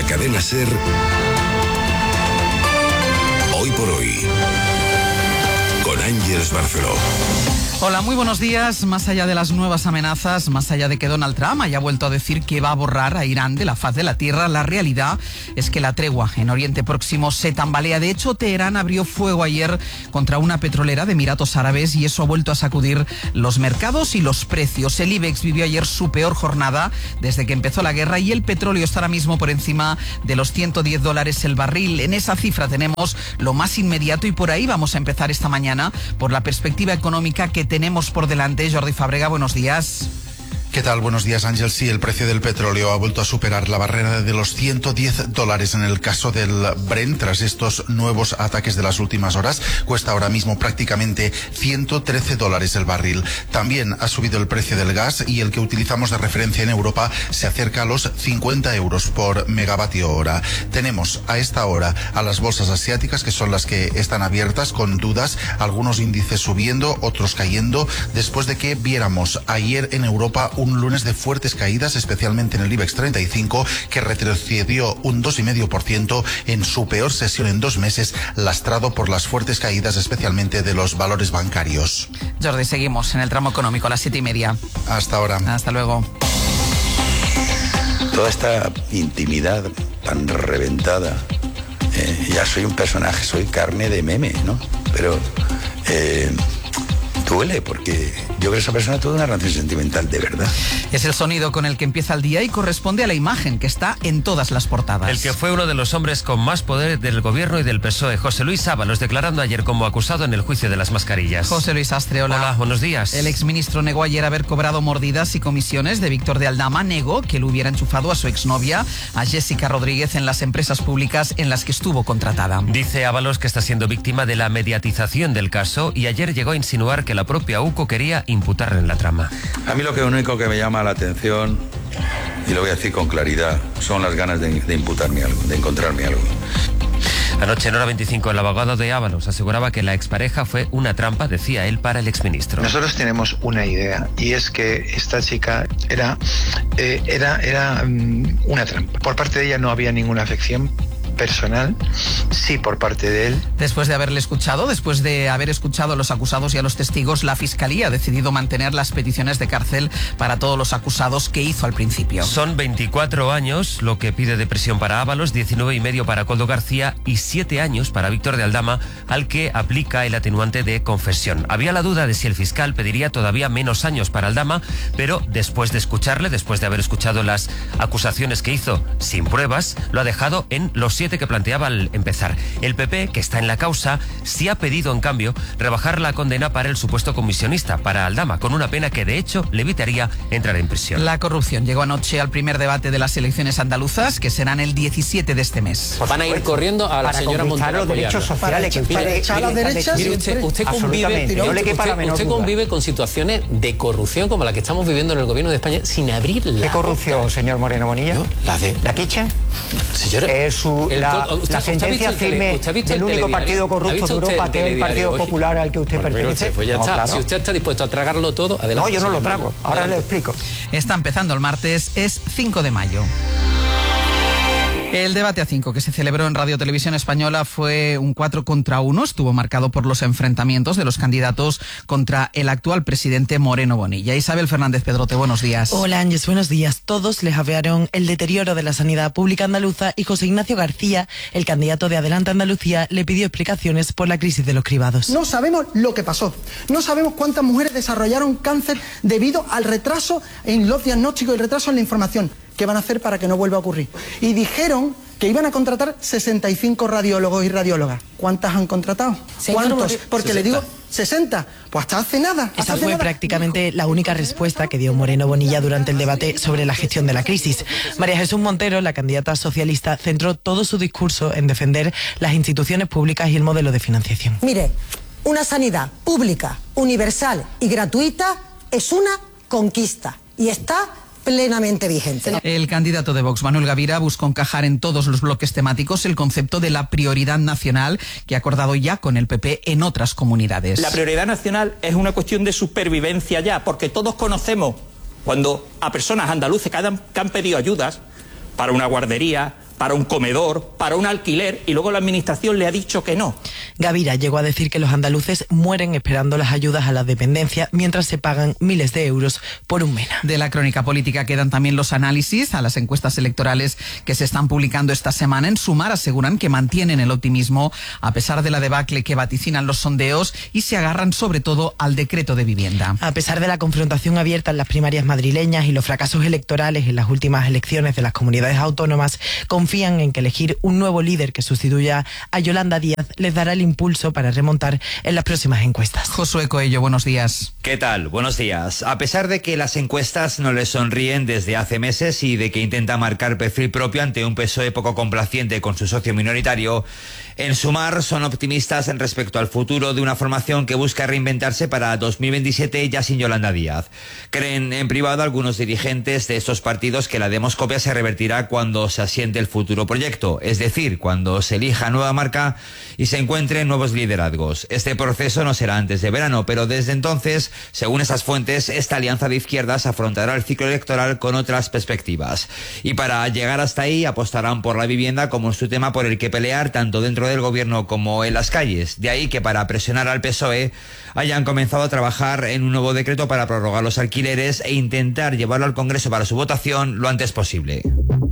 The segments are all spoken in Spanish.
Cadena SER, Hoy por Hoy, con Ángeles Barceló. Hola, muy buenos días. Más allá de las nuevas amenazas, más allá de que Donald Trump haya vuelto a decir que va a borrar a Irán de la faz de la tierra, la realidad es que la tregua en Oriente Próximo se tambalea. De hecho, Teherán abrió fuego ayer contra una petrolera de Emiratos Árabes y eso ha vuelto a sacudir los mercados y los precios. El IBEX vivió ayer su peor jornada desde que empezó la guerra y el petróleo está ahora mismo por encima de los $110 el barril. En esa cifra tenemos lo más inmediato y por ahí vamos a empezar esta mañana por la perspectiva económica que tenemos por delante. Jordi Fàbrega, buenos días. ¿Qué tal? Buenos días, Ángel. Sí, el precio del petróleo ha vuelto a superar la barrera de los $110 en el caso del Brent. Tras estos nuevos ataques de las últimas horas, cuesta ahora mismo prácticamente $113 el barril. También ha subido el precio del gas y el que utilizamos de referencia en Europa se acerca a los 50 euros por megavatio hora. Tenemos a esta hora a las bolsas asiáticas, que son las que están abiertas con dudas, algunos índices subiendo, otros cayendo, después de que viéramos ayer en Europa un lunes de fuertes caídas, especialmente en el IBEX 35, que retrocedió un 2,5% en su peor sesión en 2 meses, lastrado por las fuertes caídas, especialmente de los valores bancarios. Jordi, seguimos en el tramo económico a las 7:30. Hasta ahora. Hasta luego. Toda esta intimidad tan reventada, ya soy un personaje, soy carne de meme, ¿no? Pero duele, porque yo creo que esa persona tuvo una relación sentimental de verdad. Es el sonido con el que empieza el día y corresponde a la imagen que está en todas las portadas. El que fue uno de los hombres con más poder del gobierno y del PSOE, José Luis Ábalos, declarando ayer como acusado en el juicio de las mascarillas. José Luis Astre, hola. Hola, buenos días. El exministro negó ayer haber cobrado mordidas y comisiones de Víctor de Aldama. Negó que lo hubiera enchufado a su exnovia, a Jessica Rodríguez, en las empresas públicas en las que estuvo contratada. Dice Ábalos que está siendo víctima de la mediatización del caso y ayer llegó a insinuar que la propia UCO quería imputarle en la trama. A mí lo único que me llama la atención, y lo voy a decir con claridad, son las ganas de imputarme algo, de encontrarme algo. Anoche en Hora 25 el abogado de Ábalos aseguraba que la expareja fue una trampa, decía él, para el exministro. Nosotros tenemos una idea y es que esta chica era una trampa. Por parte de ella no había ninguna afección personal, sí por parte de él. Después de haber escuchado a los acusados y a los testigos, la Fiscalía ha decidido mantener las peticiones de cárcel para todos los acusados que hizo al principio. Son 24 años lo que pide de prisión para Ábalos, 19,5 para Koldo García y 7 años para Víctor de Aldama, al que aplica el atenuante de confesión. Había la duda de si el fiscal pediría todavía menos años para Aldama, pero después de escucharle, después de haber escuchado las acusaciones que hizo sin pruebas, lo ha dejado en los 7 que planteaba al empezar. El PP, que está en la causa, sí ha pedido, en cambio, rebajar la condena para el supuesto comisionista, para Aldama, con una pena que, de hecho, le evitaría entrar en prisión. La corrupción llegó anoche al primer debate de las elecciones andaluzas, que serán el 17 de este mes. Van a ir corriendo a la señora Montero los derechos sociales, para echar a las derechas. Usted convive con situaciones de corrupción como la que estamos viviendo en el gobierno de España sin abrir la ¿Qué corrupción, boca? Señor Moreno Bonilla? ¿No? ¿La Kitchen? Señora, la sentencia firme del único partido corrupto de Europa, que es el Partido Popular al que usted pertenece. Pues ya está. Claro. Si usted está dispuesto a tragarlo todo, adelante. No, yo no lo trago. Ahora le explico. Está empezando el martes, es 5 de mayo. El debate A5 que se celebró en Radio Televisión Española fue un 4 contra 1, estuvo marcado por los enfrentamientos de los candidatos contra el actual presidente Moreno Bonilla. Isabel Fernández Pedrote, buenos días. Hola Ángeles, buenos días. Todos les apearon el deterioro de la sanidad pública andaluza y José Ignacio García, el candidato de Adelante Andalucía, le pidió explicaciones por la crisis de los cribados. No sabemos lo que pasó, no sabemos cuántas mujeres desarrollaron cáncer debido al retraso en los diagnósticos y el retraso en la información. ¿Qué van a hacer para que no vuelva a ocurrir? Y dijeron que iban a contratar 65 radiólogos y radiólogas. ¿Cuántas han contratado? ¿Cuántos? Porque 60. Le digo 60. Pues hasta hace nada. Esa fue prácticamente la única respuesta que dio Moreno Bonilla durante el debate sobre la gestión de la crisis. María Jesús Montero, la candidata socialista, centró todo su discurso en defender las instituciones públicas y el modelo de financiación. Mire, una sanidad pública, universal y gratuita es una conquista y está plenamente vigente. El candidato de Vox, Manuel Gavira, buscó encajar en todos los bloques temáticos el concepto de la prioridad nacional que ha acordado ya con el PP en otras comunidades. La prioridad nacional es una cuestión de supervivencia ya, porque todos conocemos cuando a personas andaluces que han pedido ayudas para una guardería, para un comedor, para un alquiler, y luego la Administración le ha dicho que no. Gavira llegó a decir que los andaluces mueren esperando las ayudas a la dependencia mientras se pagan miles de euros por un MENA. De la crónica política quedan también los análisis a las encuestas electorales que se están publicando esta semana. En Sumar aseguran que mantienen el optimismo a pesar de la debacle que vaticinan los sondeos y se agarran sobre todo al decreto de vivienda. A pesar de la confrontación abierta en las primarias madrileñas y los fracasos electorales en las últimas elecciones de las comunidades autónomas, confían en que elegir un nuevo líder que sustituya a Yolanda Díaz les dará el impulso para remontar en las próximas encuestas. Josué Coello, buenos días. ¿Qué tal? Buenos días. A pesar de que las encuestas no les sonríen desde hace meses y de que intenta marcar perfil propio ante un PSOE poco complaciente con su socio minoritario, en Sumar son optimistas en respecto al futuro de una formación que busca reinventarse para 2027 ya sin Yolanda Díaz. Creen en privado algunos dirigentes de estos partidos que la demoscopia se revertirá cuando se asiente el futuro proyecto, es decir, cuando se elija nueva marca y se encuentren nuevos liderazgos. Este proceso no será antes de verano, pero desde entonces, según esas fuentes, esta alianza de izquierdas afrontará el ciclo electoral con otras perspectivas. Y para llegar hasta ahí apostarán por la vivienda como su tema por el que pelear tanto dentro del gobierno como en las calles. De ahí que para presionar al PSOE hayan comenzado a trabajar en un nuevo decreto para prorrogar los alquileres e intentar llevarlo al Congreso para su votación lo antes posible.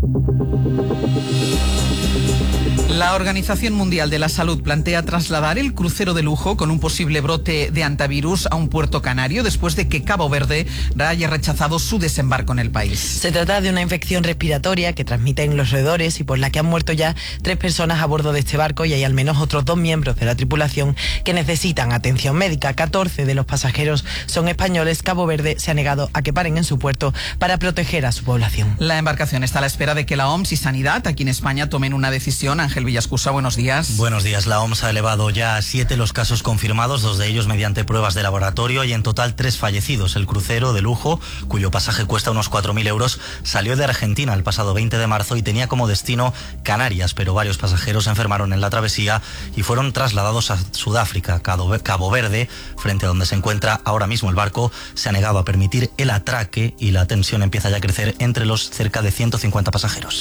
La Organización Mundial de la Salud plantea trasladar el crucero de lujo con un posible brote de hantavirus a un puerto canario después de que Cabo Verde haya rechazado su desembarco en el país. Se trata de una infección respiratoria que transmiten los roedores y por la que han muerto ya 3 personas a bordo de este barco y hay al menos otros 2 miembros de la tripulación que necesitan atención médica. 14 de los pasajeros son españoles. Cabo Verde se ha negado a que paren en su puerto para proteger a su población. La embarcación está a la espera de que la OMS y Sanidad aquí en España tomen una decisión. Ángel Villascusa, buenos días. Buenos días. La OMS ha elevado ya a 7 los casos confirmados, 2 de ellos mediante pruebas de laboratorio y en total 3 fallecidos. El crucero de lujo, cuyo pasaje cuesta unos 4.000 euros, salió de Argentina el pasado 20 de marzo y tenía como destino Canarias, pero varios pasajeros se enfermaron en la travesía y fueron trasladados a Sudáfrica. Cabo Verde, frente a donde se encuentra ahora mismo el barco, se ha negado a permitir el atraque y la tensión empieza ya a crecer entre los cerca de 150 pasajeros.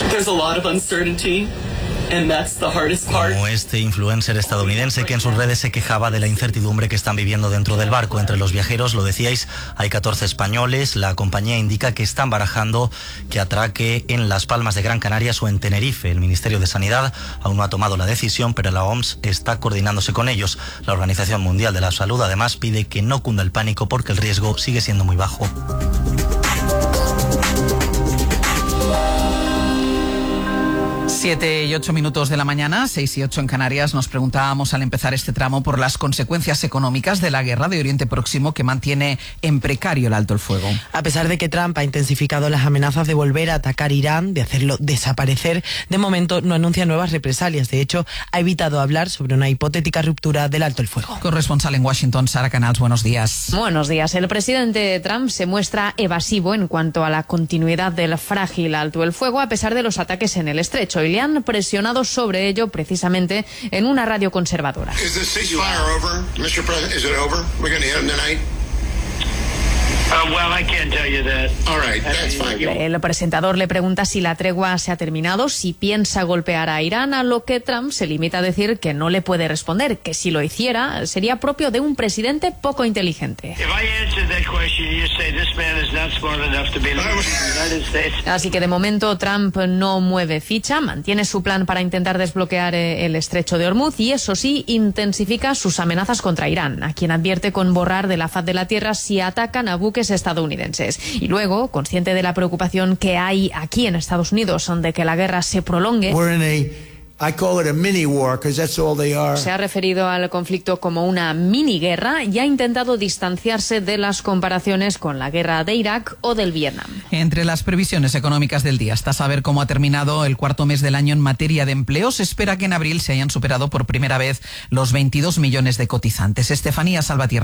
Como este influencer estadounidense que en sus redes se quejaba de la incertidumbre que están viviendo dentro del barco. Entre los viajeros, lo decíais, hay 14 españoles. La compañía indica que están barajando que atraque en Las Palmas de Gran Canaria o en Tenerife. El Ministerio de Sanidad aún no ha tomado la decisión, pero la OMS está coordinándose con ellos. La Organización Mundial de la Salud además pide que no cunda el pánico porque el riesgo sigue siendo muy bajo. 7 y 8 minutos de la mañana, 6 y 8 en Canarias. Nos preguntábamos al empezar este tramo por las consecuencias económicas de la guerra de Oriente Próximo que mantiene en precario el alto el fuego. A pesar de que Trump ha intensificado las amenazas de volver a atacar Irán, de hacerlo desaparecer, de momento no anuncia nuevas represalias. De hecho, ha evitado hablar sobre una hipotética ruptura del alto el fuego. Corresponsal en Washington, Sara Canals, buenos días. Buenos días. El presidente Trump se muestra evasivo en cuanto a la continuidad del frágil alto el fuego a pesar de los ataques en el estrecho. Y le han presionado sobre ello precisamente en una radio conservadora. El presentador le pregunta si la tregua se ha terminado, si piensa golpear a Irán, a lo que Trump se limita a decir que no le puede responder, que si lo hiciera sería propio de un presidente poco inteligente. Así que de momento Trump no mueve ficha, mantiene su plan para intentar desbloquear el estrecho de Hormuz y eso sí, intensifica sus amenazas contra Irán, a quien advierte con borrar de la faz de la tierra si atacan a buques estadounidenses. Y luego, consciente de la preocupación que hay aquí en Estados Unidos de que la guerra se prolongue, se ha referido al conflicto como una mini guerra y ha intentado distanciarse de las comparaciones con la guerra de Irak o del Vietnam. Entre las previsiones económicas del día está saber cómo ha terminado el cuarto mes del año en materia de empleo. Se espera que en abril se hayan superado por primera vez los 22 millones de cotizantes. Estefanía Salvatierra.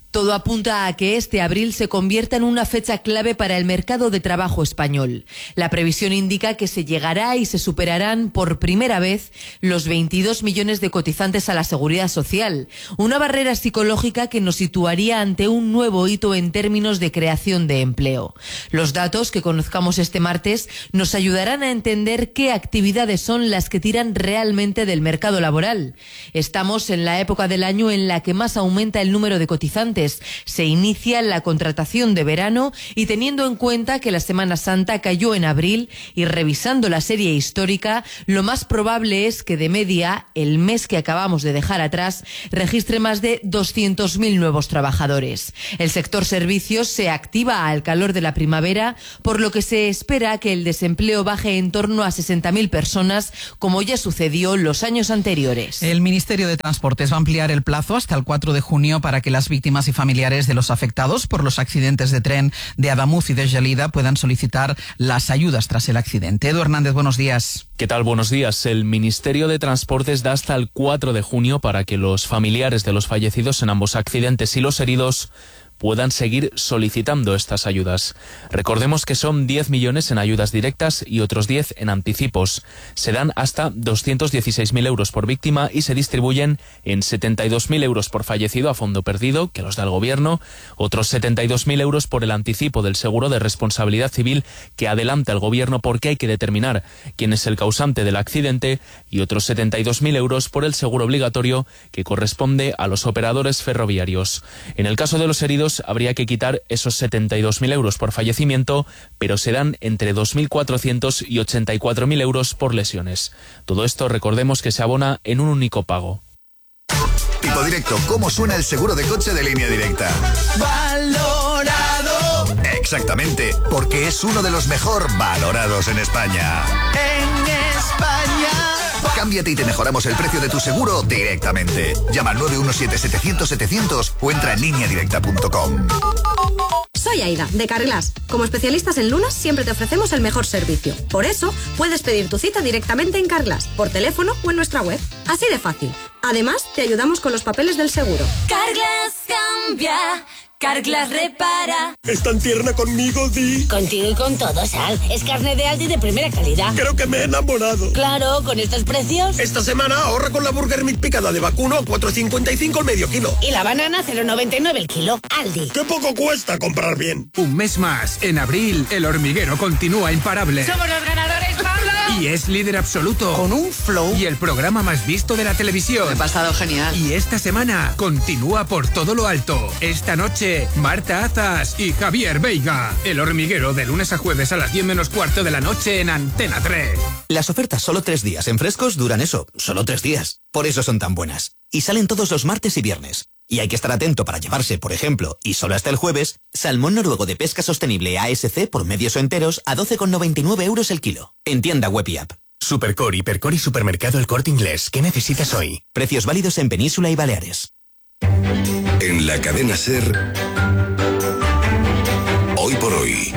Todo apunta a que este abril se convierta en una fecha clave para el mercado de trabajo español. La previsión indica que se llegará y se superarán por primera vez los 22 millones de cotizantes a la Seguridad Social, una barrera psicológica que nos situaría ante un nuevo hito en términos de creación de empleo. Los datos que conozcamos este martes nos ayudarán a entender qué actividades son las que tiran realmente del mercado laboral. Estamos en la época del año en la que más aumenta el número de cotizantes. Se inicia la contratación de verano y teniendo en cuenta que la Semana Santa cayó en abril y revisando la serie histórica, lo más probable es que de media el mes que acabamos de dejar atrás registre más de 200.000 nuevos trabajadores. El sector servicios se activa al calor de la primavera, por lo que se espera que el desempleo baje en torno a 60.000 personas, como ya sucedió los años anteriores. El Ministerio de Transportes va a ampliar el plazo hasta el 4 de junio para que las víctimas y familiares de los afectados por los accidentes de tren de Adamuz y de Gelida puedan solicitar las ayudas tras el accidente. Edu Hernández, buenos días. ¿Qué tal? Buenos días. El Ministerio de Transportes da hasta el 4 de junio para que los familiares de los fallecidos en ambos accidentes y los heridos puedan seguir solicitando estas ayudas. Recordemos que son 10 millones en ayudas directas y otros 10 en anticipos. Se dan hasta 216.000 euros por víctima y se distribuyen en 72.000 euros por fallecido a fondo perdido, que los da el Gobierno, otros 72.000 euros por el anticipo del seguro de responsabilidad civil que adelanta el Gobierno porque hay que determinar quién es el causante del accidente y otros 72.000 euros por el seguro obligatorio que corresponde a los operadores ferroviarios. En el caso de los heridos, habría que quitar esos 72.000 euros por fallecimiento, pero se dan entre 2.400 y 84.000 euros por lesiones. Todo esto, recordemos que se abona en un único pago. Tipo Directo, ¿cómo suena el seguro de coche de Línea Directa? ¡Valorado! Exactamente, porque es uno de los mejor valorados en España. ¡En España! Cámbiate y te mejoramos el precio de tu seguro directamente. Llama al 917-700-700 o entra en lineadirecta.com. Soy Aida, de Carglass. Como especialistas en lunas, siempre te ofrecemos el mejor servicio. Por eso, puedes pedir tu cita directamente en Carglass, por teléfono o en nuestra web. Así de fácil. Además, te ayudamos con los papeles del seguro. Carglass cambia. Carglass repara. ¿Es tan tierna conmigo, Di? Contigo y con todo, Sal. Es carne de Aldi de primera calidad. Creo que me he enamorado. Claro, con estos precios. Esta semana ahorra con la Burger Meat picada de vacuno a 4,55 el medio kilo. Y la banana 0,99 el kilo. Aldi. ¡Qué poco cuesta comprar bien! Un mes más. En abril, El Hormiguero continúa imparable. ¡Somos los ganadores, Pablo! Y es líder absoluto. Con un flow. Y el programa más visto de la televisión. Me he pasado genial. Y esta semana continúa por todo lo alto. Esta noche, Marta Azas y Javier Veiga. El Hormiguero, de lunes a jueves a las 10 menos cuarto de la noche en Antena 3. Las ofertas solo 3 días en Frescos duran eso, solo 3 días. Por eso son tan buenas. Y salen todos los martes y viernes. Y hay que estar atento para llevarse, por ejemplo, y solo hasta el jueves, salmón noruego de pesca sostenible ASC por medios o enteros a 12,99 euros el kilo. En tienda web y app. Supercore, Hipercor y Supermercado El Corte Inglés. ¿Qué necesitas hoy? Precios válidos en Península y Baleares. En la cadena SER, Hoy por Hoy,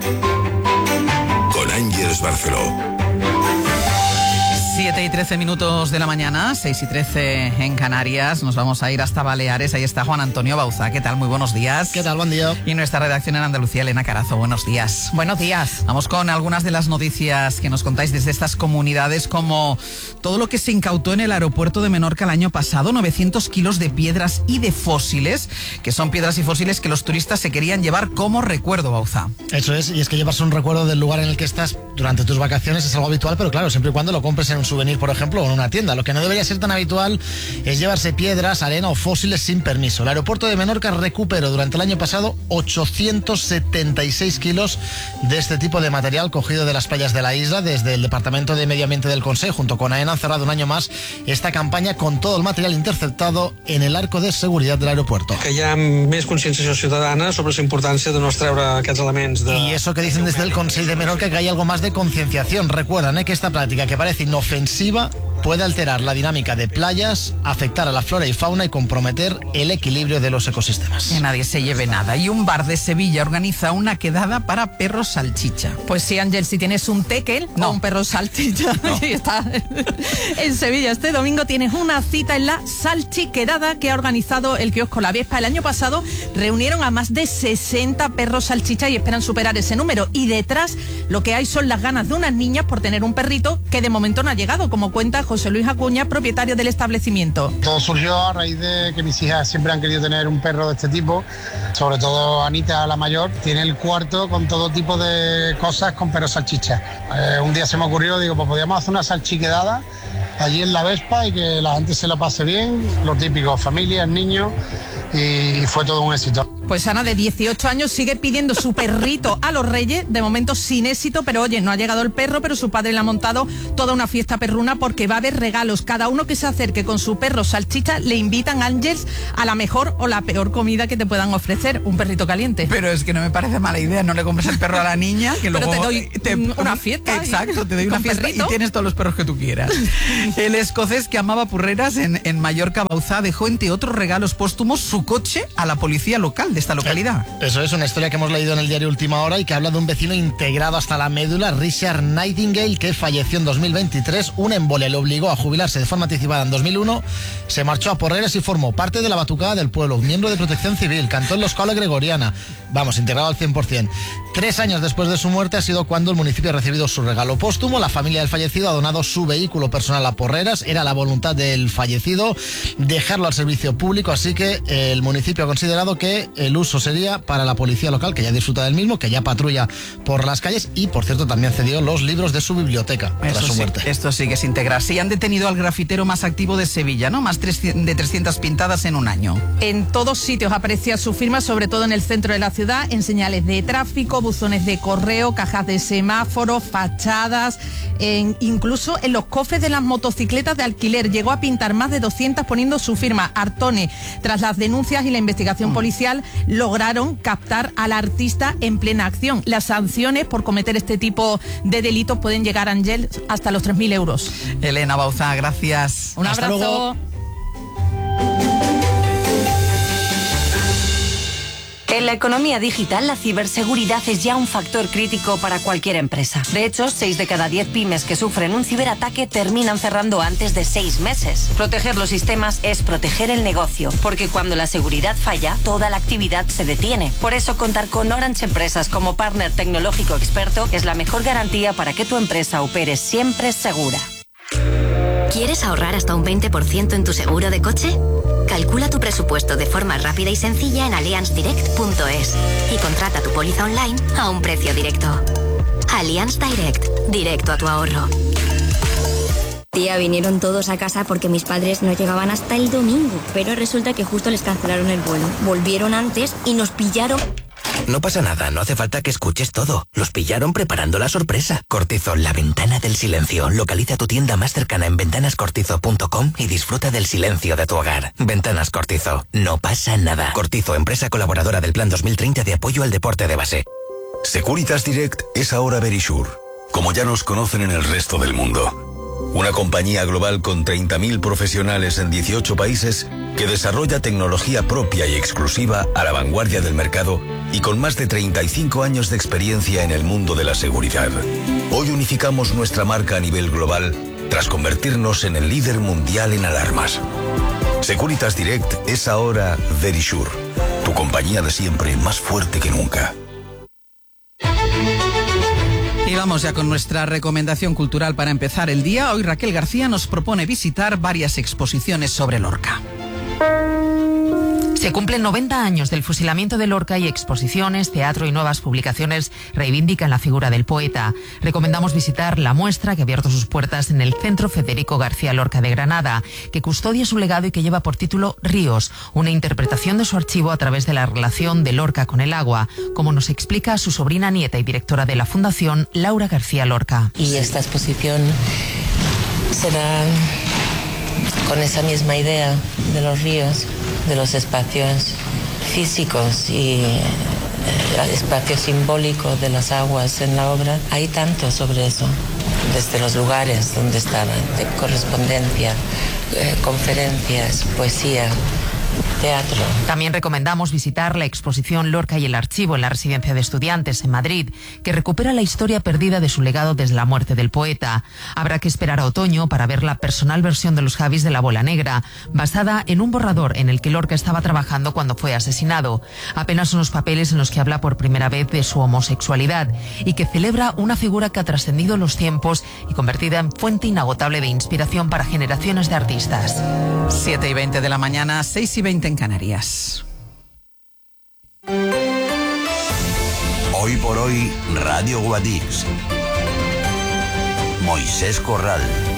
con Ángeles Barceló. 7 y 13 minutos de la mañana, 6 y 13 en Canarias. Nos vamos a ir hasta Baleares. Ahí está Juan Antonio Bauza. ¿Qué tal? Muy buenos días. ¿Qué tal? Buen día. Y nuestra redacción en Andalucía, Elena Carazo. Buenos días. Buenos días. Vamos con algunas de las noticias que nos contáis desde estas comunidades, como todo lo que se incautó en el aeropuerto de Menorca el año pasado, 900 kilos de piedras y de fósiles, que son piedras y fósiles que los turistas se querían llevar como recuerdo, Bauza. Eso es, y es que llevarse un recuerdo del lugar en el que estás durante tus vacaciones es algo habitual, pero claro, siempre y cuando lo compres en un souvenir, por ejemplo, o en una tienda. Lo que no debería ser tan habitual es llevarse piedras, arena o fósiles sin permiso. El aeropuerto de Menorca recuperó durante el año pasado 876 kilos de este tipo de material cogido de las playas de la isla. Desde el Departamento de Medio Ambiente del Consejo, junto con AENA, han cerrado un año más esta campaña con todo el material interceptado en el arco de seguridad del aeropuerto. Que hi ha més conscienciació ciutadana sobre la importància de no treure aquests elements de... Y eso que dicen desde el Consejo de Menorca, que hay algo más de concienciación. Recuerdan que esta práctica, que parece inofensiva, puede alterar la dinámica de playas, afectar a la flora y fauna y comprometer el equilibrio de los ecosistemas. Que nadie se lleve nada. Y un bar de Sevilla organiza una quedada para perros salchicha. Pues sí, Ángel, si tienes un tekel o un perro salchicha y está en Sevilla este domingo, tienes una cita en la Salchiquedada que ha organizado el kiosco La Vespa. El año pasado reunieron a más de 60 perros salchicha y esperan superar ese número. Y detrás lo que hay son las ganas de unas niñas por tener un perrito que de momento no ha llegado, como cuenta José Luis Acuña, propietario del establecimiento. Todo surgió a raíz de que mis hijas siempre han querido tener un perro de este tipo, sobre todo Anita, la mayor, tiene el cuarto con todo tipo de cosas con perros salchicha. Un día se me ocurrió, digo, pues podíamos hacer una salchiquedada allí en La Vespa y que la gente se la pase bien, lo típico, familias, niños, y fue todo un éxito. Pues Ana, de 18 años, sigue pidiendo su perrito a los Reyes, de momento sin éxito, pero oye, no ha llegado el perro, pero su padre le ha montado toda una fiesta perruna porque va a haber regalos. Cada uno que se acerque con su perro salchicha le invitan, Ángels, a la mejor o la peor comida que te puedan ofrecer, un perrito caliente. Pero es que no me parece mala idea, no le compres el perro a la niña, que pero luego te doy una fiesta. Exacto, te doy una fiesta y tienes todos los perros que tú quieras. El escocés que amaba purreras en Mallorca, Bauzá, dejó entre otros regalos póstumos su coche a la policía local de esta localidad. Eso es una historia que hemos leído en el diario Última Hora y que habla de un vecino integrado hasta la médula, Richard Nightingale, que falleció en 2023. Una embolia le obligó a jubilarse de forma anticipada en 2001. Se marchó a Porreras y formó parte de la batucada del pueblo, miembro de Protección Civil, cantó en la escuela gregoriana, vamos, integrado al 100%. 3 años después de su muerte ha sido cuando el municipio ha recibido su regalo póstumo. La familia del fallecido ha donado su vehículo personal a Porreras. Era la voluntad del fallecido dejarlo al servicio público, así que el municipio ha considerado que el uso sería para la policía local, que ya disfruta del mismo, que ya patrulla por las calles y, por cierto, también cedió los libros de su biblioteca tras su muerte. Esto sí que es integrarse. Y han detenido al grafitero más activo de Sevilla, ¿no? Más de 300 pintadas en un año. En todos sitios aprecia su firma, sobre todo en el centro de la ciudad, en señales de tráfico, buzones de correo, cajas de semáforos, fachadas, incluso en los cofres de las motocicletas de alquiler. Llegó a pintar más de 200 poniendo su firma. Artone, tras las denuncias y la investigación policial, lograron captar al artista en plena acción. Las sanciones por cometer este tipo de delitos pueden llegar, Ángel, hasta los 3.000 euros. Elena Bauzá, gracias. Un abrazo. Hasta luego. En la economía digital, la ciberseguridad es ya un factor crítico para cualquier empresa. De hecho, 6 de cada 10 pymes que sufren un ciberataque terminan cerrando antes de 6 meses. Proteger los sistemas es proteger el negocio, porque cuando la seguridad falla, toda la actividad se detiene. Por eso, contar con Orange Empresas como partner tecnológico experto es la mejor garantía para que tu empresa opere siempre segura. ¿Quieres ahorrar hasta un 20% en tu seguro de coche? Calcula tu presupuesto de forma rápida y sencilla en allianzdirect.es y contrata tu póliza online a un precio directo. Allianz Direct, directo a tu ahorro. Tía, vinieron todos a casa porque mis padres no llegaban hasta el domingo, pero resulta que justo les cancelaron el vuelo. Volvieron antes y nos pillaron. No pasa nada, no hace falta que escuches todo. Los pillaron preparando la sorpresa. Cortizo, la ventana del silencio. Localiza tu tienda más cercana en ventanascortizo.com y disfruta del silencio de tu hogar. Ventanas Cortizo, no pasa nada. Cortizo, empresa colaboradora del Plan 2030 de apoyo al deporte de base. Securitas Direct es ahora Verisure, como ya nos conocen en el resto del mundo. Una compañía global con 30.000 profesionales en 18 países que desarrolla tecnología propia y exclusiva a la vanguardia del mercado y con más de 35 años de experiencia en el mundo de la seguridad. Hoy unificamos nuestra marca a nivel global tras convertirnos en el líder mundial en alarmas. Securitas Direct es ahora Verisure, tu compañía de siempre más fuerte que nunca. Y vamos ya con nuestra recomendación cultural para empezar el día. Hoy Raquel García nos propone visitar varias exposiciones sobre Lorca. Se cumplen 90 años del fusilamiento de Lorca y exposiciones, teatro y nuevas publicaciones reivindican la figura del poeta. Recomendamos visitar la muestra que ha abierto sus puertas en el Centro Federico García Lorca de Granada, que custodia su legado y que lleva por título Ríos, una interpretación de su archivo a través de la relación de Lorca con el agua, como nos explica su sobrina nieta y directora de la Fundación, Laura García Lorca. Y esta exposición será con esa misma idea de los ríos, de los espacios físicos y el espacio simbólico de las aguas en la obra. Hay tanto sobre eso. desde los lugares donde estaban, de correspondencia, conferencias, poesía, teatro. También recomendamos visitar la exposición Lorca y el Archivo en la Residencia de Estudiantes en Madrid, que recupera la historia perdida de su legado desde la muerte del poeta. Habrá que esperar a otoño para ver la personal versión de los Javis de la Bola Negra, basada en un borrador en el que Lorca estaba trabajando cuando fue asesinado. Apenas unos papeles en los que habla por primera vez de su homosexualidad y que celebra una figura que ha trascendido los tiempos y convertida en fuente inagotable de inspiración para generaciones de artistas. 7:20 de la mañana, 6:20 en Canarias. Hoy por hoy, Radio Guadix. Moisés Corral.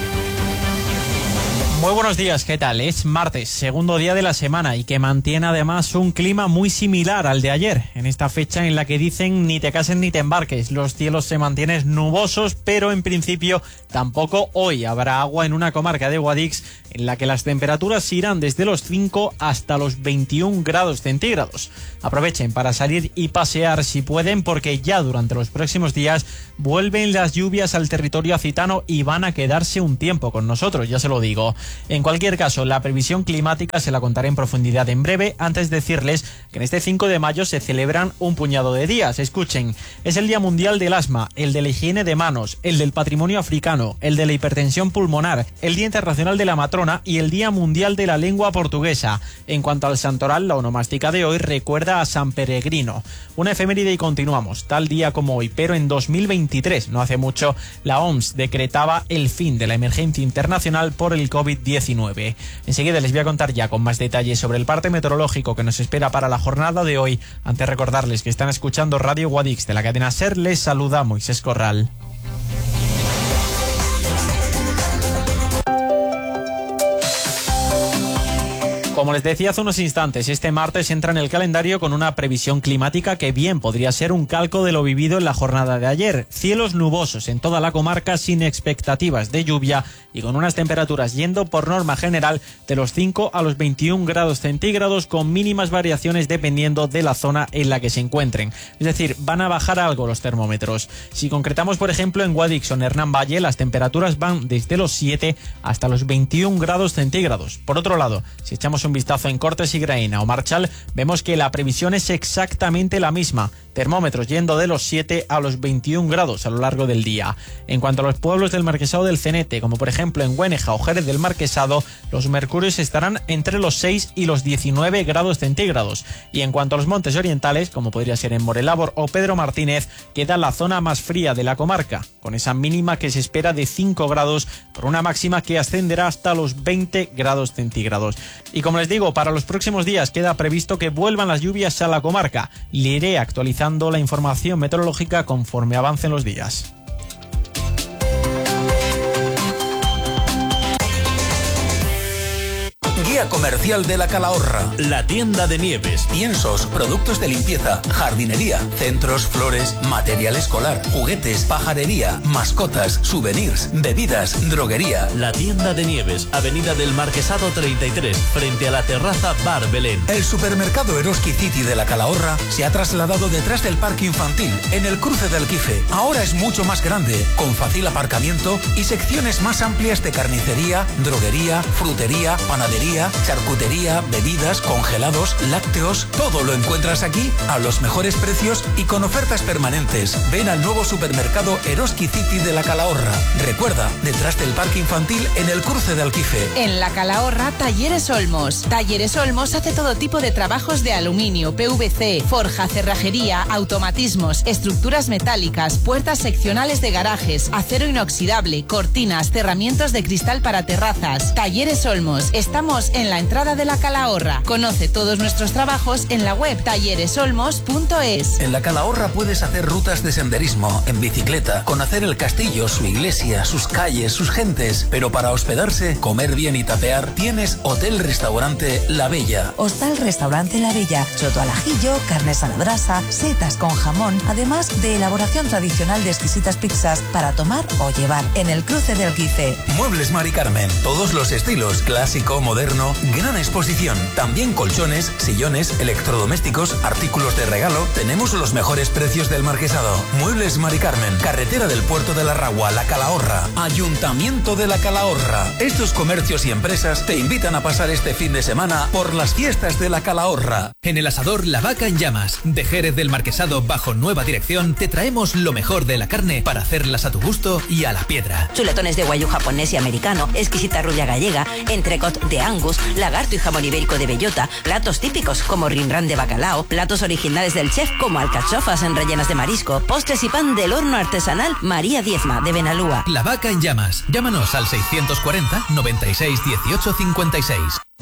Muy buenos días, ¿qué tal? Es martes, segundo día de la semana y que mantiene además un clima muy similar al de ayer, en esta fecha en la que dicen ni te cases ni te embarques. Los cielos se mantienen nubosos, pero en principio tampoco hoy habrá agua en una comarca de Guadix en la que las temperaturas irán desde los 5 hasta los 21 grados centígrados. Aprovechen para salir y pasear si pueden, porque ya durante los próximos días vuelven las lluvias al territorio acitano y van a quedarse un tiempo con nosotros, ya se lo digo. En cualquier caso, la previsión climática se la contaré en profundidad en breve. Antes decirles que en este 5 de mayo se celebran un puñado de días. Escuchen, es el Día Mundial del Asma, el de la higiene de manos, el del patrimonio africano, el de la hipertensión pulmonar, el Día Internacional de la Matrona y el Día Mundial de la Lengua Portuguesa. En cuanto al santoral, la onomástica de hoy recuerda a San Peregrino. Una efeméride y continuamos, tal día como hoy, pero en 2023, no hace mucho, la OMS decretaba el fin de la emergencia internacional por el COVID-19. Enseguida les voy a contar ya con más detalles sobre el parte meteorológico que nos espera para la jornada de hoy. Antes recordarles que están escuchando Radio Guadix de la cadena SER, les saluda Moisés Corral. Como les decía hace unos instantes, este martes entra en el calendario con una previsión climática que bien podría ser un calco de lo vivido en la jornada de ayer. Cielos nubosos en toda la comarca sin expectativas de lluvia y con unas temperaturas yendo por norma general de los 5 a los 21 grados centígrados con mínimas variaciones dependiendo de la zona en la que se encuentren. Es decir, van a bajar algo los termómetros. Si concretamos, por ejemplo, en Guadix o en Hernán Valle, las temperaturas van desde los 7 hasta los 21 grados centígrados. Por otro lado, si echamos un vistazo en Cortes y Graína o Marchal, vemos que la previsión es exactamente la misma. Termómetros yendo de los 7 a los 21 grados a lo largo del día. En cuanto a los pueblos del Marquesado del Cenete, como por ejemplo en Güeneja o Jerez del Marquesado, los mercurios estarán entre los 6 y los 19 grados centígrados. Y en cuanto a los montes orientales, como podría ser en Morelabor o Pedro Martínez, queda la zona más fría de la comarca, con esa mínima que se espera de 5 grados por una máxima que ascenderá hasta los 20 grados centígrados. Y como les digo, para los próximos días queda previsto que vuelvan las lluvias a la comarca. Le iré actualizando la información meteorológica conforme avancen los días. Guía comercial de la Calahorra. La tienda de Nieves. Piensos, productos de limpieza, jardinería, centros, flores, material escolar, juguetes, pajarería, mascotas, souvenirs, bebidas, droguería. La tienda de Nieves, Avenida del Marquesado 33, frente a la terraza Bar Belén. El supermercado Eroski City de la Calahorra se ha trasladado detrás del parque infantil, en el cruce del Quife. Ahora es mucho más grande, con fácil aparcamiento y secciones más amplias de carnicería, droguería, frutería, panadería, charcutería, bebidas, congelados, lácteos. Todo lo encuentras aquí a los mejores precios y con ofertas permanentes. Ven al nuevo supermercado Eroski City de la Calahorra. Recuerda, detrás del parque infantil en el cruce de Alquife. En la Calahorra, Talleres Olmos. Talleres Olmos hace todo tipo de trabajos de aluminio, PVC, forja, cerrajería, automatismos, estructuras metálicas, puertas seccionales de garajes, acero inoxidable, cortinas, cerramientos de cristal para terrazas. Talleres Olmos. Estamos en la entrada de la Calahorra. Conoce todos nuestros trabajos en la web talleresolmos.es. En la Calahorra puedes hacer rutas de senderismo en bicicleta, conocer el castillo, su iglesia, sus calles, sus gentes. Pero para hospedarse, comer bien y tapear, tienes Hotel-Restaurante La Bella. Hostal-Restaurante La Bella. Choto al ajillo, carnes a la brasa, setas con jamón, además de elaboración tradicional de exquisitas pizzas para tomar o llevar. En el cruce del Quife. Muebles Mari Carmen. Todos los estilos, clásico, moderno, Gran exposición, también colchones, sillones, electrodomésticos, artículos de regalo. Tenemos los mejores precios del Marquesado. Muebles Mari Carmen, carretera del Puerto de la Ragua, La Calahorra, Ayuntamiento de La Calahorra. Estos comercios y empresas te invitan a pasar este fin de semana por las fiestas de La Calahorra. En el asador La Vaca en Llamas, de Jerez del Marquesado bajo nueva dirección, te traemos lo mejor de la carne para hacerlas a tu gusto y a la piedra. Chuletones de guayú japonés y americano, exquisita rubia gallega, entrecot de Angus, lagarto y jamón ibérico de bellota, platos típicos como rinrán de bacalao, platos originales del chef como alcachofas en rellenas de marisco, postres y pan del horno artesanal María Diezma de Benalúa. La Vaca en Llamas. Llámanos al 640 96 18 56.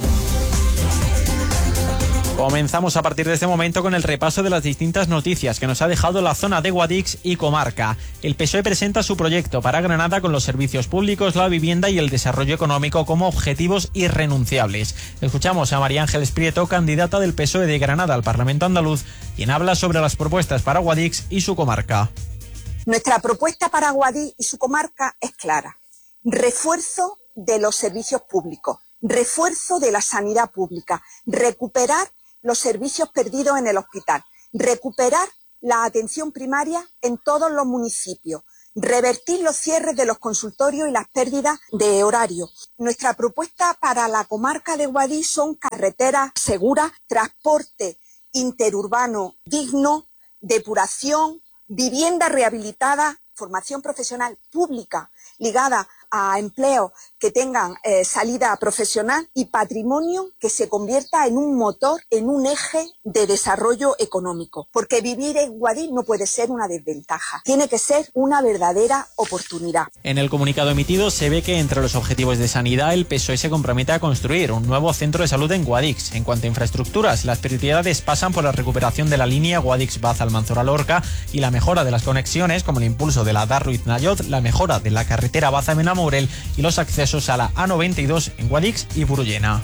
Comenzamos a partir de este momento con el repaso de las distintas noticias que nos ha dejado la zona de Guadix y comarca. El PSOE presenta su proyecto para Granada con los servicios públicos, la vivienda y el desarrollo económico como objetivos irrenunciables. Escuchamos a María Ángeles Prieto, candidata del PSOE de Granada al Parlamento andaluz, quien habla sobre las propuestas para Guadix y su comarca. Nuestra propuesta para Guadix y su comarca es clara. Refuerzo de los servicios públicos, refuerzo de la sanidad pública, recuperar los servicios perdidos en el hospital, recuperar la atención primaria en todos los municipios, revertir los cierres de los consultorios y las pérdidas de horario. Nuestra propuesta para la comarca de Guadix son carreteras seguras, transporte interurbano digno, depuración, vivienda rehabilitada, formación profesional pública ligada a empleos que tengan salida profesional y patrimonio que se convierta en un motor, en un eje de desarrollo económico. Porque vivir en Guadix no puede ser una desventaja, tiene que ser una verdadera oportunidad. En el comunicado emitido se ve que entre los objetivos de sanidad el PSOE se compromete a construir un nuevo centro de salud en Guadix. En cuanto a infraestructuras, las prioridades pasan por la recuperación de la línea Guadix-Baza-Almanzora-Lorca y la mejora de las conexiones como el impulso de la Darruiz-Nayot, la mejora de la carretera Baza-Menamourel y los accesos a la A92 en Guadix y Burullena.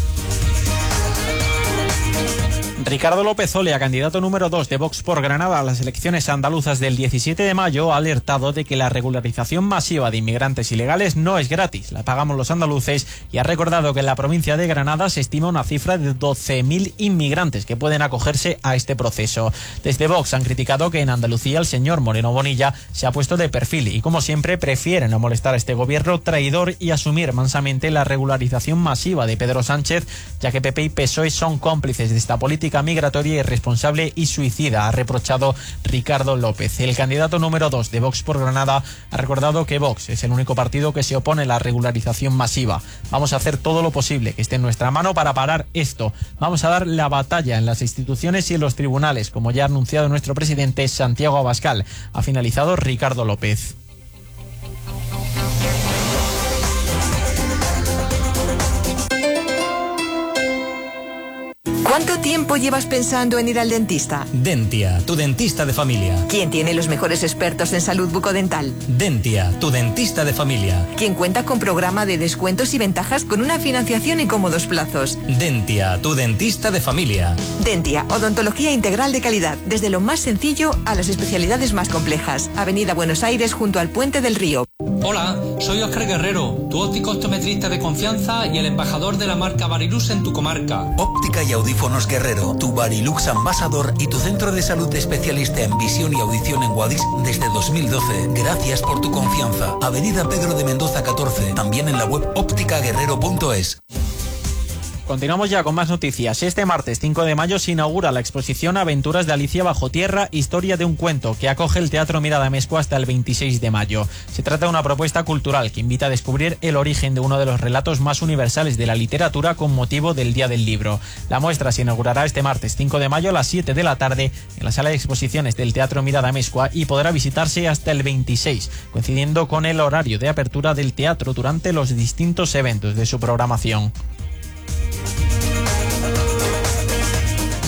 Ricardo López Olea, candidato número 2 de Vox por Granada a las elecciones andaluzas del 17 de mayo, ha alertado de que la regularización masiva de inmigrantes ilegales no es gratis, la pagamos los andaluces, y ha recordado que en la provincia de Granada se estima una cifra de 12.000 inmigrantes que pueden acogerse a este proceso. Desde Vox han criticado que en Andalucía el señor Moreno Bonilla se ha puesto de perfil y, como siempre, prefieren no molestar a este gobierno traidor y asumir mansamente la regularización masiva de Pedro Sánchez, ya que PP y PSOE son cómplices de esta política migratoria irresponsable y suicida, ha reprochado Ricardo López. El candidato número 2 de Vox por Granada ha recordado que Vox es el único partido que se opone a la regularización masiva. Vamos a hacer todo lo posible que esté en nuestra mano para parar esto. Vamos a dar la batalla en las instituciones y en los tribunales, como ya ha anunciado nuestro presidente Santiago Abascal. Ha finalizado Ricardo López. ¿Cuánto tiempo llevas pensando en ir al dentista? Dentia, tu dentista de familia. ¿Quién tiene los mejores expertos en salud bucodental? Dentia, tu dentista de familia. ¿Quién cuenta con programa de descuentos y ventajas con una financiación en cómodos plazos? Dentia, tu dentista de familia. Dentia, odontología integral de calidad, desde lo más sencillo a las especialidades más complejas. Avenida Buenos Aires, junto al Puente del Río. Hola, soy Óscar Guerrero, tu óptico optometrista de confianza y el embajador de la marca Varilux en tu comarca. Óptica y Audífonos Guerrero, tu Varilux Ambassador y tu centro de salud especialista en visión y audición en Guadix desde 2012. Gracias por tu confianza. Avenida Pedro de Mendoza 14, también en la web ópticaguerrero.es. Continuamos ya con más noticias. Este martes 5 de mayo se inaugura la exposición Aventuras de Alicia bajo tierra, historia de un cuento, que acoge el Teatro Mirada Amezcua hasta el 26 de mayo. Se trata de una propuesta cultural que invita a descubrir el origen de uno de los relatos más universales de la literatura con motivo del Día del Libro. La muestra se inaugurará este martes 5 de mayo a las 7 de la tarde en la sala de exposiciones del Teatro Mirada Amezcua y podrá visitarse hasta el 26, coincidiendo con el horario de apertura del teatro durante los distintos eventos de su programación.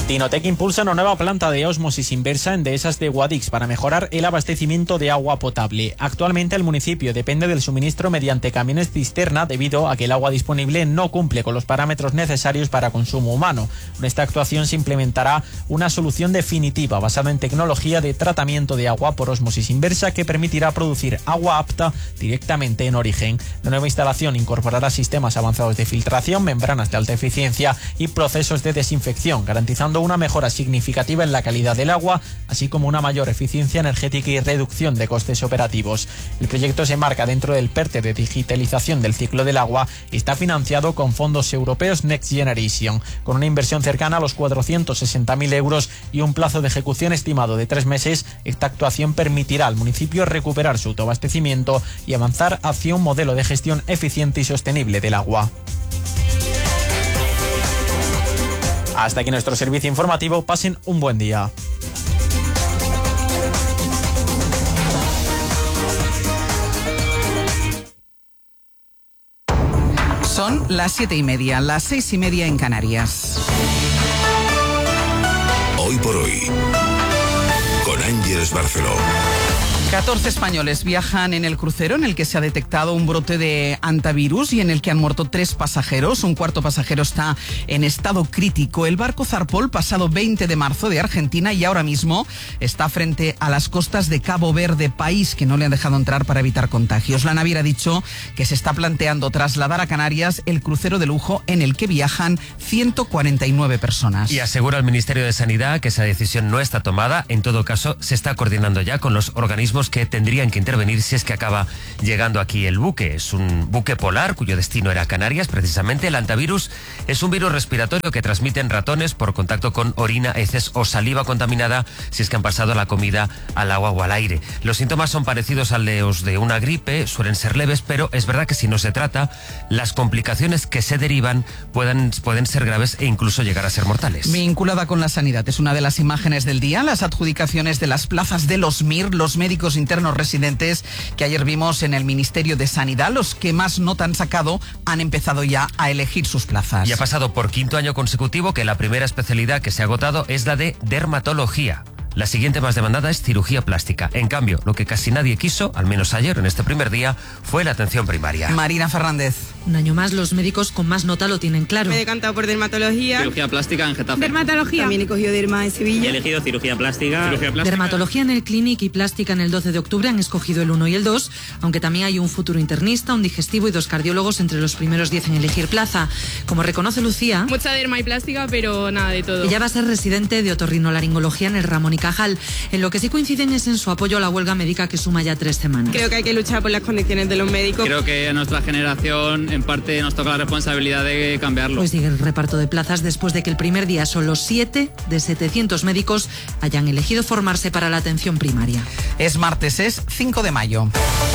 Dinotec impulsa una nueva planta de ósmosis inversa en dehesas de Guadix para mejorar el abastecimiento de agua potable. Actualmente el municipio depende del suministro mediante camiones cisterna debido a que el agua disponible no cumple con los parámetros necesarios para consumo humano. Con esta actuación se implementará una solución definitiva basada en tecnología de tratamiento de agua por ósmosis inversa que permitirá producir agua apta directamente en origen. La nueva instalación incorporará sistemas avanzados de filtración, membranas de alta eficiencia y procesos de desinfección, garantizando una mejora significativa en la calidad del agua, así como una mayor eficiencia energética y reducción de costes operativos. El proyecto se enmarca dentro del PERTE de digitalización del ciclo del agua y está financiado con fondos europeos Next Generation, con una inversión cercana a los 460.000 euros y un plazo de ejecución estimado de 3 meses. Esta actuación permitirá al municipio recuperar su autoabastecimiento y avanzar hacia un modelo de gestión eficiente y sostenible del agua. Hasta aquí nuestro servicio informativo. Pasen un buen día. Son las 7:30, las 6:30 en Canarias. Hoy por hoy, con Ángeles Barceló. 14 españoles viajan en el crucero en el que se ha detectado un brote de hantavirus y en el que han muerto 3 pasajeros. Un cuarto pasajero está en estado crítico. El barco zarpó el pasado 20 de marzo de Argentina y ahora mismo está frente a las costas de Cabo Verde, país que no le han dejado entrar para evitar contagios. La naviera ha dicho que se está planteando trasladar a Canarias el crucero de lujo en el que viajan 149 personas. Y asegura el Ministerio de Sanidad que esa decisión no está tomada. En todo caso, se está coordinando ya con los organismos que tendrían que intervenir si es que acaba llegando aquí el buque. Es un buque polar cuyo destino era Canarias, precisamente. El hantavirus es un virus respiratorio que transmiten ratones por contacto con orina, heces o saliva contaminada si es que han pasado la comida al agua o al aire. Los síntomas son parecidos a los de una gripe, suelen ser leves, pero es verdad que si no se trata, las complicaciones que se derivan pueden ser graves e incluso llegar a ser mortales. Vinculada con la sanidad, es una de las imágenes del día, las adjudicaciones de las plazas de los MIR, los médicos internos residentes que ayer vimos en el Ministerio de Sanidad. Los que más nota han sacado han empezado ya a elegir sus plazas. Y ha pasado por 5º año consecutivo que la primera especialidad que se ha agotado es la de dermatología. La siguiente más demandada es cirugía plástica. En cambio, lo que casi nadie quiso, al menos ayer, en este primer día, fue la atención primaria. Marina Fernández. Un año más, los médicos con más nota lo tienen claro. Me he decantado por dermatología. Cirugía plástica en Getafe. Dermatología. También he cogido derma en Sevilla. He elegido cirugía plástica. Dermatología en el Clinic y plástica en el 12 de octubre han escogido el 1 y el 2, aunque también hay un futuro internista, un digestivo y 2 cardiólogos entre los primeros 10 en elegir plaza. Como reconoce Lucía... Mucha derma y plástica, pero nada de todo. Ella va a ser residente de otorrinolaringología en el Ramón y Cajal. En lo que sí coinciden es en su apoyo a la huelga médica que suma ya 3 semanas. Creo que hay que luchar por las condiciones de los médicos. Creo que a nuestra generación, en parte, nos toca la responsabilidad de cambiarlo. Hoy sigue el reparto de plazas después de que el primer día solo 7 de 700 médicos hayan elegido formarse para la atención primaria. Es martes, es 5 de mayo.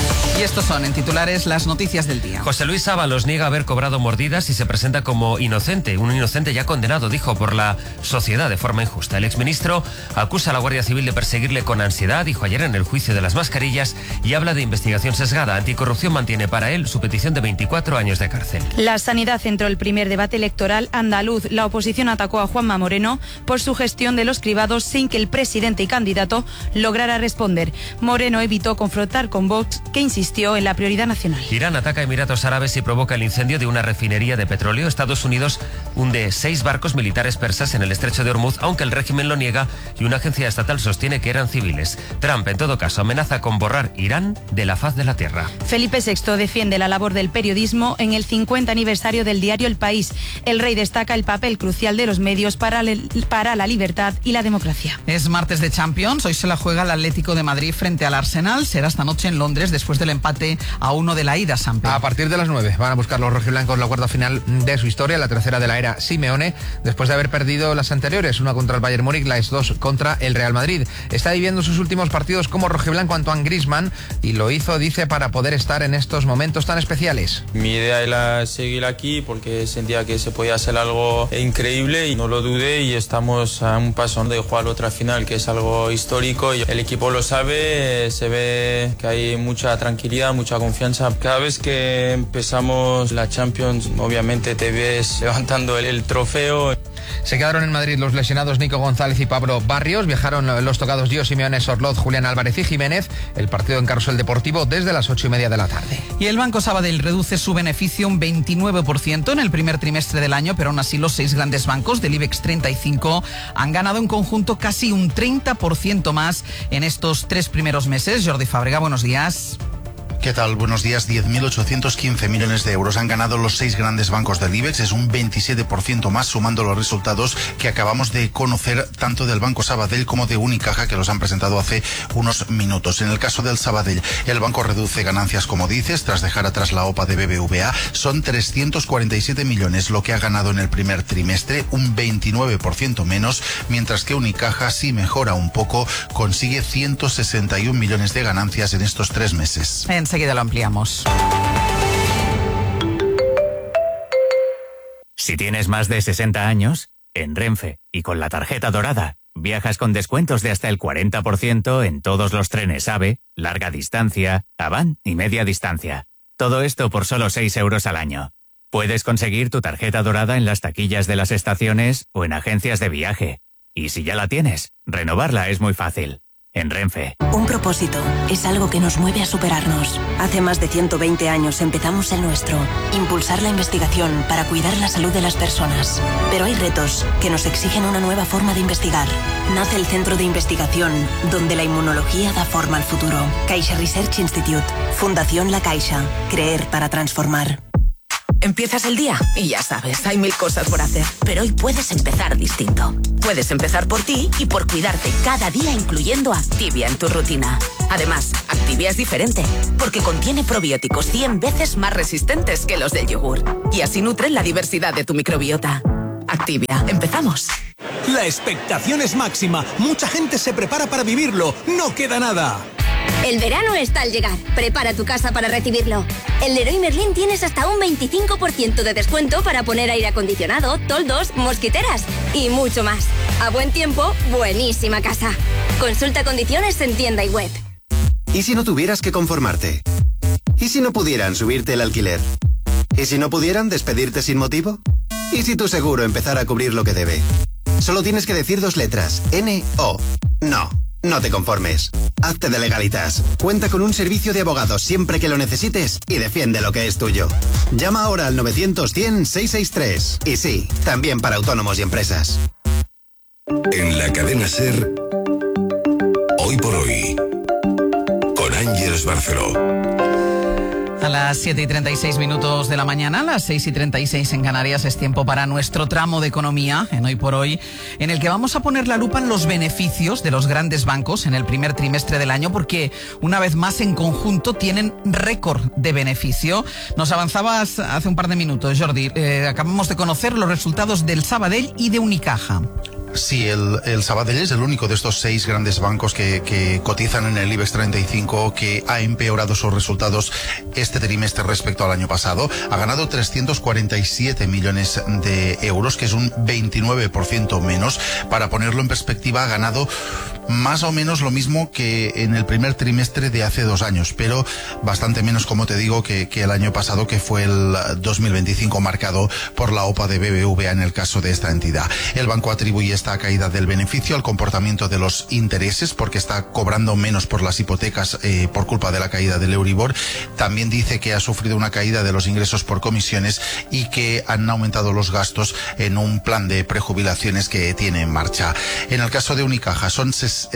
Y estos son, en titulares, las noticias del día. José Luis Ábalos niega haber cobrado mordidas y se presenta como inocente. Un inocente ya condenado, dijo, por la sociedad de forma injusta. El exministro acusa a la Guardia Civil de perseguirle con ansiedad, dijo ayer en el juicio de las mascarillas, y habla de investigación sesgada. Anticorrupción mantiene para él su petición de 24 años de cárcel. La sanidad centró el primer debate electoral andaluz. La oposición atacó a Juanma Moreno por su gestión de los cribados sin que el presidente y candidato lograra responder. Moreno evitó confrontar con Vox, que insistió en la prioridad nacional. Irán ataca a Emiratos Árabes y provoca el incendio de una refinería de petróleo. Estados Unidos hunde 6 barcos militares persas en el estrecho de Hormuz, aunque el régimen lo niega y una agencia estatal sostiene que eran civiles. Trump, en todo caso, amenaza con borrar Irán de la faz de la tierra. Felipe VI defiende la labor del periodismo en el 50 aniversario del diario El País. El rey destaca el papel crucial de los medios para la libertad y la democracia. Es martes de Champions. Hoy se la juega el Atlético de Madrid frente al Arsenal. Será esta noche en Londres después del empate a 1 de la ida, Sampe. A partir de las 9 van a buscar los rojiblancos la cuarta final de su historia, la tercera de la era Simeone, después de haber perdido las anteriores, una contra el Bayern Múnich, las 2 contra el Real Madrid. Está viviendo sus últimos partidos como rojiblanco Antoine Griezmann y lo hizo, dice, para poder estar en estos momentos tan especiales. Mi idea era seguir aquí porque sentía que se podía hacer algo increíble y no lo dudé, y estamos a un paso de jugar otra final, que es algo histórico, y el equipo lo sabe, se ve que hay mucha tranquilidad, mucha confianza. Cada vez que empezamos la Champions, obviamente te ves levantando el trofeo. Se quedaron en Madrid los lesionados Nico González y Pablo Barrios. Viajaron los tocados Gio Simeone, Sorloz, Julián Álvarez y Jiménez. El partido en Carrusel Deportivo desde las 8:30 de la tarde. Y el Banco Sabadell reduce su beneficio un 29% en el primer trimestre del año, pero aún así los 6 grandes bancos del IBEX 35 han ganado en conjunto casi un 30% más en estos 3 primeros meses. Jordi Fábrega, buenos días. ¿Qué tal? Buenos días. 10.815 millones de euros han ganado los 6 grandes bancos del IBEX. Es un 27% más, sumando los resultados que acabamos de conocer tanto del Banco Sabadell como de Unicaja, que los han presentado hace unos minutos. En el caso del Sabadell, el banco reduce ganancias, como dices, tras dejar atrás la OPA de BBVA. Son 347 millones lo que ha ganado en el primer trimestre, un 29% menos, mientras que Unicaja sí mejora un poco, consigue 161 millones de ganancias en estos 3 meses. Enseguida lo ampliamos. Si tienes más de 60 años, en Renfe y con la tarjeta dorada, viajas con descuentos de hasta el 40% en todos los trenes AVE, larga distancia, Avant y media distancia. Todo esto por solo 6 euros al año. Puedes conseguir tu tarjeta dorada en las taquillas de las estaciones o en agencias de viaje. Y si ya la tienes, renovarla es muy fácil. En Renfe. Un propósito es algo que nos mueve a superarnos. Hace más de 120 años empezamos el nuestro, impulsar la investigación para cuidar la salud de las personas. Pero hay retos que nos exigen una nueva forma de investigar. Nace el Centro de Investigación, donde la inmunología da forma al futuro. Caixa Research Institute, Fundación La Caixa, creer para transformar. Empiezas el día y ya sabes, hay 1000 cosas por hacer. Pero hoy puedes empezar distinto. Puedes empezar por ti y por cuidarte cada día, incluyendo Activia en tu rutina. Además, Activia es diferente, porque contiene probióticos 100 veces más resistentes que los del yogur. Y así nutren la diversidad de tu microbiota. Activia, empezamos. La expectación es máxima. Mucha gente se prepara para vivirlo. No queda nada. El verano está al llegar. Prepara tu casa para recibirlo. En Leroy Merlin tienes hasta un 25% de descuento para poner aire acondicionado, toldos, mosquiteras y mucho más. A buen tiempo, buenísima casa. Consulta condiciones en tienda y web. ¿Y si no tuvieras que conformarte? ¿Y si no pudieran subirte el alquiler? ¿Y si no pudieran despedirte sin motivo? ¿Y si tu seguro empezara a cubrir lo que debe? Solo tienes que decir 2 letras. N-O. No. No te conformes. Hazte de Legalitas. Cuenta con un servicio de abogados siempre que lo necesites y defiende lo que es tuyo. Llama ahora al 900-100-663. Y sí, también para autónomos y empresas. En la cadena SER, Hoy por Hoy, con Ángeles Barceló. A las 7:36 de la mañana, a las 6:36 en Canarias, es tiempo para nuestro tramo de economía en Hoy por Hoy, en el que vamos a poner la lupa en los beneficios de los grandes bancos en el primer trimestre del año, porque una vez más en conjunto tienen récord de beneficio. Nos avanzabas hace un par de minutos, Jordi. Acabamos de conocer los resultados del Sabadell y de Unicaja. Sí, el Sabadell es el único de estos 6 grandes bancos que cotizan en el IBEX 35 que ha empeorado sus resultados este trimestre respecto al año pasado. Ha ganado 347 millones de euros, que es un 29% menos. Para ponerlo en perspectiva, ha ganado más o menos lo mismo que en el primer trimestre de hace 2 años, pero bastante menos, como te digo, que el año pasado, que fue el 2025, marcado por la OPA de BBVA en el caso de esta entidad. El banco atribuye esta caída del beneficio al comportamiento de los intereses, porque está cobrando menos por las hipotecas por culpa de la caída del Euribor. También dice que ha sufrido una caída de los ingresos por comisiones y que han aumentado los gastos en un plan de prejubilaciones que tiene en marcha. En el caso de Unicaja son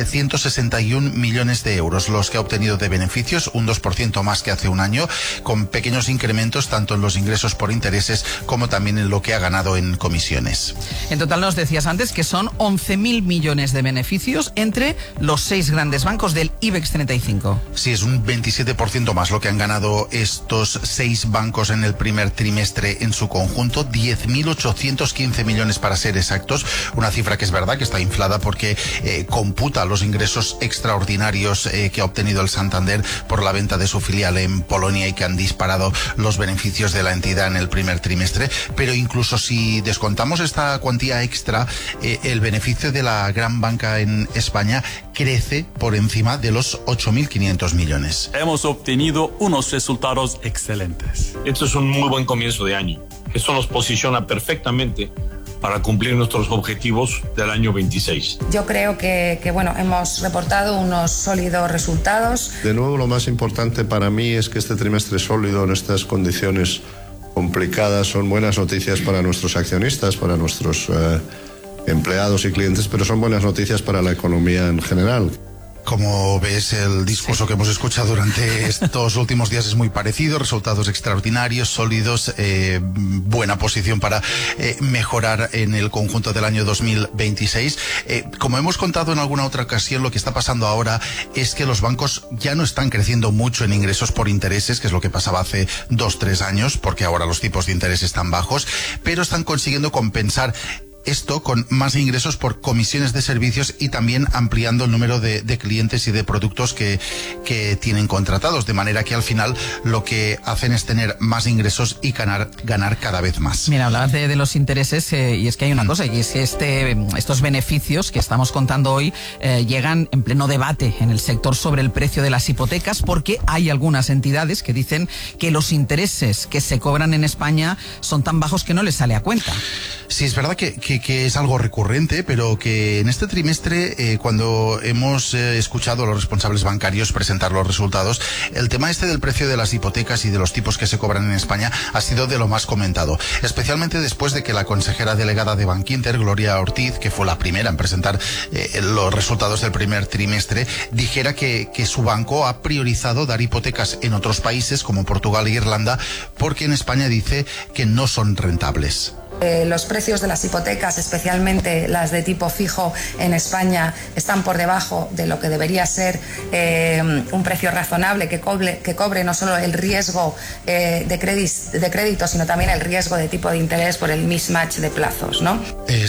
161 millones de euros los que ha obtenido de beneficios, un 2% más que hace un año, con pequeños incrementos tanto en los ingresos por intereses como también en lo que ha ganado en comisiones. En total nos decías antes que son 11.000 millones de beneficios entre los 6 grandes bancos del IBEX 35. Sí, es un 27% más lo que han ganado estos 6 bancos en el primer trimestre en su conjunto, 10.815 millones para ser exactos, una cifra que es verdad que está inflada porque computa los ingresos extraordinarios que ha obtenido el Santander por la venta de su filial en Polonia y que han disparado los beneficios de la entidad en el primer trimestre. Pero incluso si descontamos esta cuantía extra, el beneficio de la gran banca en España crece por encima de los 8.500 millones. Hemos obtenido unos resultados excelentes. Esto es un muy buen comienzo de año. Esto nos posiciona perfectamente para cumplir nuestros objetivos del año 26. Yo creo que hemos reportado unos sólidos resultados. De nuevo, lo más importante para mí es que este trimestre sólido en estas condiciones complicadas son buenas noticias para nuestros accionistas, para nuestros empleados y clientes, pero son buenas noticias para la economía en general. Como ves, el discurso que hemos escuchado durante estos últimos días es muy parecido, resultados extraordinarios, sólidos, buena posición para mejorar en el conjunto del año 2026. Como hemos contado en alguna otra ocasión, lo que está pasando ahora es que los bancos ya no están creciendo mucho en ingresos por intereses, que es lo que pasaba hace 2-3 años, porque ahora los tipos de interés están bajos, pero están consiguiendo compensar esto con más ingresos por comisiones de servicios y también ampliando el número de clientes y de productos que tienen contratados, de manera que al final lo que hacen es tener más ingresos y ganar cada vez más. Mira, hablabas de los intereses y es que hay una cosa, y es que estos beneficios que estamos contando hoy llegan en pleno debate en el sector sobre el precio de las hipotecas, porque hay algunas entidades que dicen que los intereses que se cobran en España son tan bajos que no les sale a cuenta. Sí, es verdad que es algo recurrente, pero que en este trimestre, cuando hemos escuchado a los responsables bancarios presentar los resultados, el tema del precio de las hipotecas y de los tipos que se cobran en España ha sido de lo más comentado, especialmente después de que la consejera delegada de Bankinter, Gloria Ortiz, que fue la primera en presentar los resultados del primer trimestre, dijera que su banco ha priorizado dar hipotecas en otros países como Portugal e Irlanda, porque en España dice que no son rentables. Los precios de las hipotecas, especialmente las de tipo fijo en España, están por debajo de lo que debería ser un precio razonable que cobre no solo el riesgo de crédito, sino también el riesgo de tipo de interés por el mismatch de plazos, ¿no?